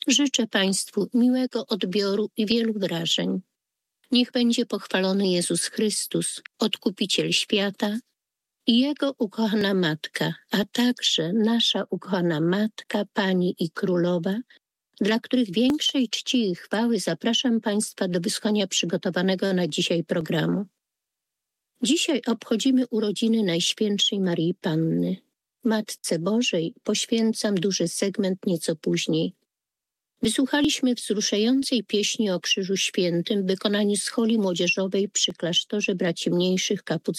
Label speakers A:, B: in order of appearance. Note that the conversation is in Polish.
A: Życzę Państwu miłego odbioru i wielu wrażeń. Niech będzie pochwalony Jezus Chrystus, Odkupiciel świata i Jego ukochana Matka, a także nasza ukochana Matka, Pani i Królowa, dla których większej czci i chwały zapraszam Państwa do wysłuchania przygotowanego na dzisiaj programu. Dzisiaj obchodzimy urodziny Najświętszej Maryi Panny. Matce Bożej poświęcam duży segment nieco później. Wysłuchaliśmy wzruszającej pieśni o Krzyżu Świętym w wykonaniu scholi młodzieżowej przy klasztorze Braci Mniejszych